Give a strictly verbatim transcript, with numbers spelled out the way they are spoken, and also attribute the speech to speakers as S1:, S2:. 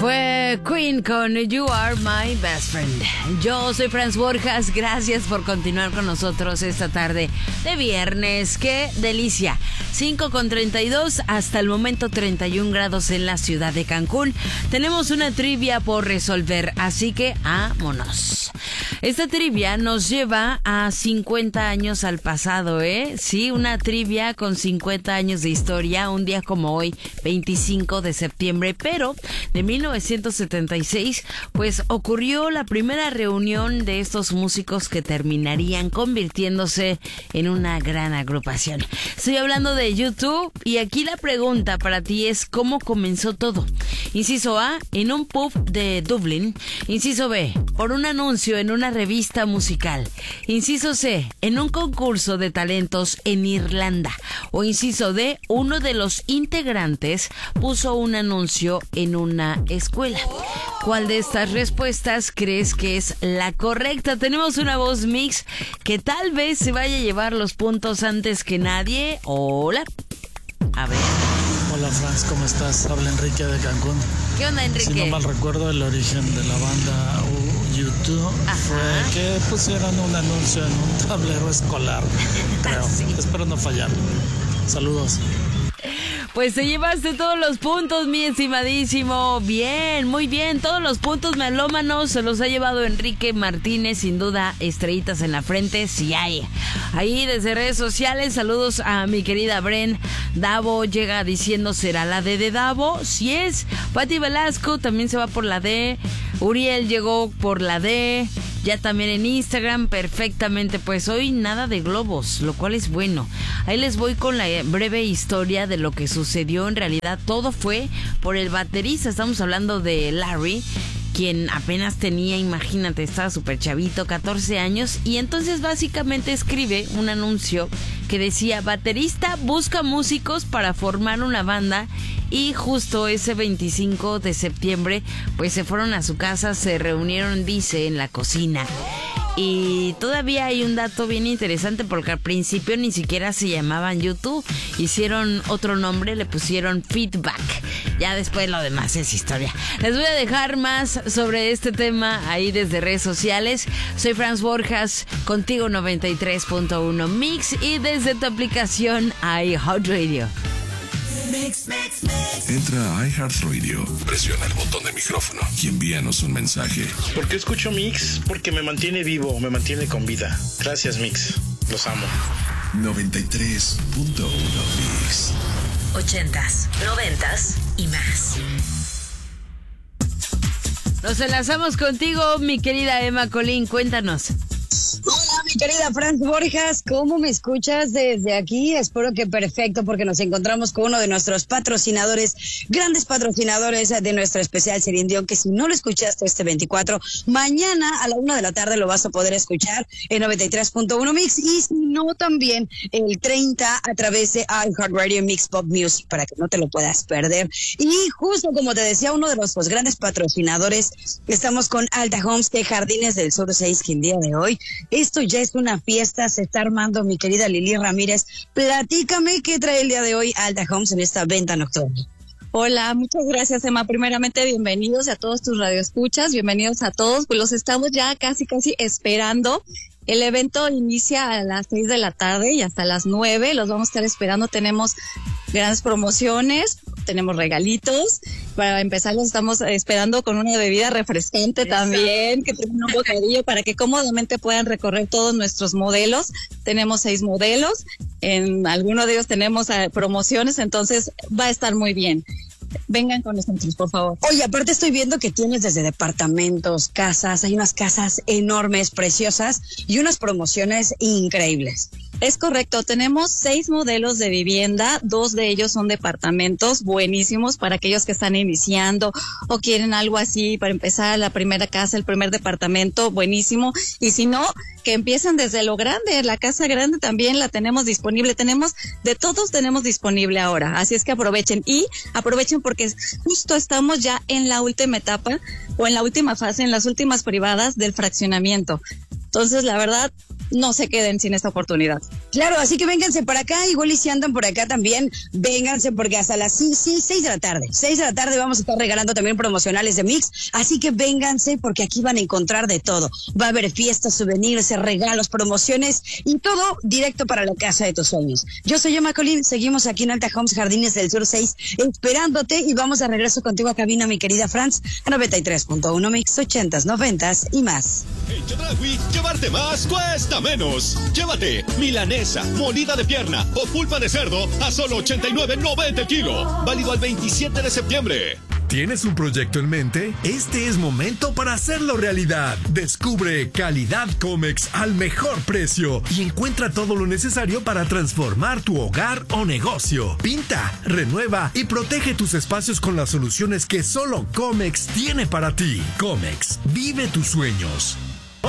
S1: Fue Queen con You Are My Best Friend. Yo soy Franz Borjas, gracias por continuar con nosotros esta tarde de viernes. ¡Qué delicia! cinco con treinta y dos, hasta el momento treinta y un grados en la ciudad de Cancún. Tenemos una trivia por resolver, así que vámonos. Esta trivia nos lleva a cincuenta años al pasado, ¿eh? Sí, una trivia con cincuenta años de historia, un día como hoy, veinticinco de septiembre, pero de mil novecientos setenta y seis, pues ocurrió la primera reunión de estos músicos que terminarían convirtiéndose en una gran agrupación. Estoy hablando de YouTube y aquí la pregunta para ti es ¿cómo comenzó todo? Inciso A, en un pub de Dublín. Inciso B, por un anuncio en una revista musical. Inciso C, en un concurso de talentos en Irlanda. O inciso D, uno de los integrantes puso un anuncio en una escuela. ¿Cuál de estas respuestas crees que es la correcta? Tenemos una voz mix que tal vez se vaya a llevar los puntos antes que nadie. Hola. A ver.
S2: Hola Franz, ¿cómo estás? Habla Enrique de Cancún.
S1: ¿Qué onda, Enrique?
S2: Si no mal recuerdo, el origen de la banda YouTube Ajá. fue que pusieron un anuncio en un tablero escolar, creo. Sí. Espero no fallar. Saludos.
S1: Pues te llevaste todos los puntos, mi estimadísimo. Bien, muy bien. Todos los puntos melómanos se los ha llevado Enrique Martínez. Sin duda, estrellitas en la frente, sí hay. Ahí desde redes sociales, saludos a mi querida Bren. Davo llega diciendo, ¿será la D de Davo? Sí es. Pati Velasco también se va por la D. Uriel llegó por la D. Ya también en Instagram, perfectamente. Pues hoy nada de globos, lo cual es bueno. Ahí les voy con la breve historia de lo que sucedió. En realidad todo fue por el baterista. Estamos hablando de Larry, quien apenas tenía, imagínate, estaba súper chavito, catorce años. Y entonces básicamente escribe un anuncio que decía, baterista busca músicos para formar una banda. Y justo ese veinticinco de septiembre, pues se fueron a su casa, se reunieron, dice, en la cocina. Y todavía hay un dato bien interesante porque al principio ni siquiera se llamaban YouTube. Hicieron otro nombre, le pusieron Feedback. Ya después lo demás es historia. Les voy a dejar más sobre este tema ahí desde redes sociales. Soy Franz Borjas, contigo noventa y tres punto uno Mix y desde tu aplicación iHeartRadio.
S3: Mix, mix, mix. Entra a iHeartRadio, presiona el botón de micrófono y envíanos un mensaje.
S4: ¿Por qué escucho Mix? Porque me mantiene vivo, me mantiene con vida. Gracias, Mix. Los amo.
S3: noventa y tres punto uno Mix.
S5: Ochentas, noventas y más.
S1: Nos enlazamos contigo, mi querida Emma Colín. Cuéntanos.
S6: Hola, mi querida Franz Borjas, ¿cómo me escuchas desde aquí? Espero que perfecto, porque nos encontramos con uno de nuestros patrocinadores, grandes patrocinadores de nuestro especial Celine Dion, que si no lo escuchaste este veinticuatro, mañana a la una de la tarde lo vas a poder escuchar en noventa y tres punto uno Mix, y si no, también el treinta a través de iHeartRadio Mix Pop Music, para que no te lo puedas perder. Y justo como te decía, uno de nuestros grandes patrocinadores, estamos con Alta Homes de Jardines del Sur seis, que el día de hoy esto ya es una fiesta, se está armando, mi querida Lili Ramírez. Platícame qué trae el día de hoy Alta Homes en esta venta nocturna.
S7: Hola, muchas gracias, Emma. Primeramente, bienvenidos a todos tus radioescuchas, bienvenidos a todos, pues los estamos ya casi casi esperando. El evento inicia a las seis de la tarde y hasta las nueve los vamos a estar esperando. Tenemos grandes promociones, tenemos regalitos. Para empezar los estamos esperando con una bebida refrescante Eso. También, que tenga un bocadillo para que cómodamente puedan recorrer todos nuestros modelos. Tenemos seis modelos, en alguno de ellos tenemos uh, promociones, entonces va a estar muy bien. Vengan con nosotros, por favor.
S6: Oye, aparte estoy viendo que tienes desde departamentos, casas, hay unas casas enormes, preciosas y unas promociones increíbles.
S7: Es correcto, tenemos seis modelos de vivienda, dos de ellos son departamentos buenísimos para aquellos que están iniciando o quieren algo así para empezar la primera casa, el primer departamento, buenísimo. Y si no, que empiecen desde lo grande, la casa grande también la tenemos disponible, tenemos, de todos tenemos disponible ahora, así es que aprovechen y aprovechen porque justo estamos ya en la última etapa o en la última fase, en las últimas privadas del fraccionamiento. Entonces, la verdad, no se queden sin esta oportunidad.
S6: Claro, así que vénganse para acá, igual y si andan por acá también, vénganse porque hasta las seis de la tarde, seis de la tarde vamos a estar regalando también promocionales de Mix, así que vénganse porque aquí van a encontrar de todo. Va a haber fiestas, souvenirs, regalos, promociones y todo directo para la casa de tus sueños. Yo soy Emma Colín, seguimos aquí en Alta Homes Jardines del Sur seis esperándote y vamos de regreso contigo a cabina, mi querida Franz, a noventa y tres punto uno Mix, ochentas, noventas y más.
S8: En Chedraui, llevarte más cuesta menos. Llévate milanesa, molida de pierna o pulpa de cerdo a solo ochenta y nueve noventa el kilo. Válido al veintisiete de septiembre.
S9: ¿Tienes un proyecto en mente? Este es momento para hacerlo realidad. Descubre Calidad Comex al mejor precio y encuentra todo lo necesario para transformar tu hogar o negocio. Pinta, renueva y protege tus espacios con las soluciones que solo Comex tiene para ti. Comex, vive tus sueños.